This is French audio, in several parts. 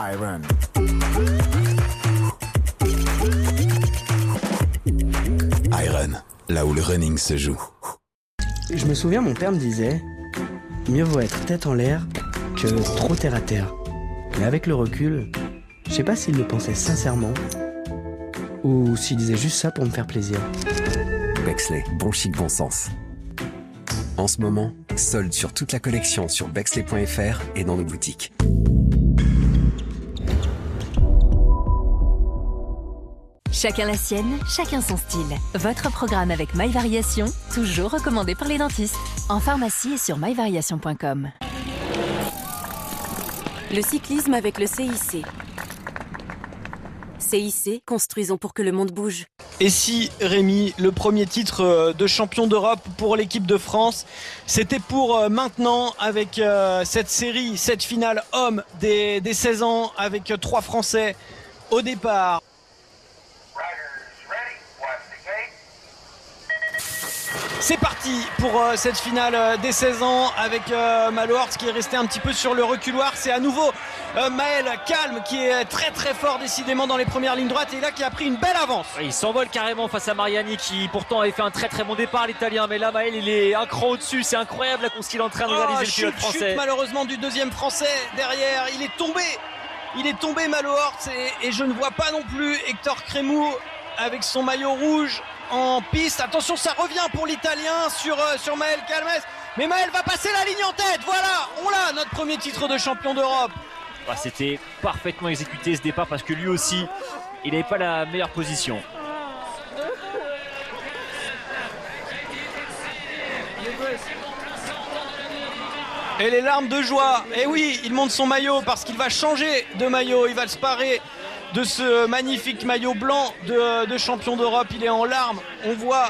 Iron. Iron, là où le running se joue. Je me souviens, mon père me disait « Mieux vaut être tête en l'air que trop terre à terre ». Mais avec le recul, je sais pas s'il le pensait sincèrement ou s'il disait juste ça pour me faire plaisir. Bexley, bon chic, bon sens. En ce moment, solde sur toute la collection sur bexley.fr et dans nos boutiques. Chacun la sienne, chacun son style. Votre programme avec My Variation, toujours recommandé par les dentistes. En pharmacie et sur myvariation.com. Le cyclisme avec le CIC. CIC, construisons pour que le monde bouge. Et si, Rémi, le premier titre de champion d'Europe pour l'équipe de France, c'était pour maintenant avec cette série, cette finale homme des 16 ans avec 3 Français au départ. C'est parti pour cette finale des 16 ans avec Malo Orts qui est resté un petit peu sur le reculoir. C'est à nouveau Maël Calme qui est très très fort décidément dans les premières lignes droites et là qui a pris une belle avance. Il s'envole carrément face à Mariani qui pourtant avait fait un très très bon départ, l'Italien, mais là Maël il est un cran au-dessus. C'est incroyable la course qu'il est en train de réaliser, le pilote français. Chute malheureusement du deuxième français derrière, il est tombé Malo Orts et je ne vois pas non plus Hector Crémou avec son maillot rouge en piste. Attention, ça revient pour l'Italien sur Maël Calmes. Mais Maël va passer la ligne en tête. Voilà, on l'a, notre premier titre de champion d'Europe. C'était parfaitement exécuté ce départ parce que lui aussi, il n'avait pas la meilleure position. Et les larmes de joie. Et oui, il monte son maillot parce qu'il va changer de maillot. Il va se parer de ce magnifique maillot blanc de champion d'Europe. Il est en larmes, on voit.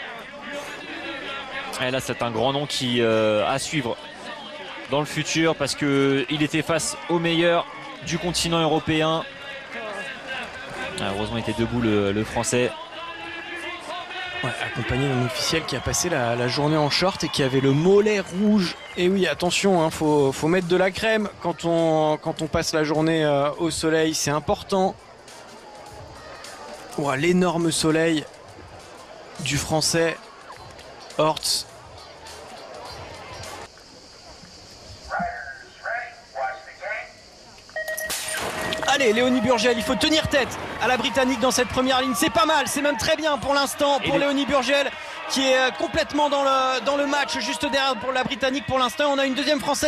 Et là c'est un grand nom qui à suivre dans le futur parce qu'il était face au meilleur du continent européen. Heureusement il était debout le français. Ouais, accompagné d'un officiel qui a passé la journée en short et qui avait le mollet rouge. Et oui, attention, hein, faut mettre de la crème quand on passe la journée au soleil, c'est important. Oh, l'énorme soleil du français Orts. Allez, Léonie Burgel, il faut tenir tête à la Britannique dans cette première ligne. C'est pas mal, c'est même très bien pour l'instant pour Léonie Burgel qui est complètement dans le match juste derrière pour la Britannique pour l'instant. On a une deuxième Française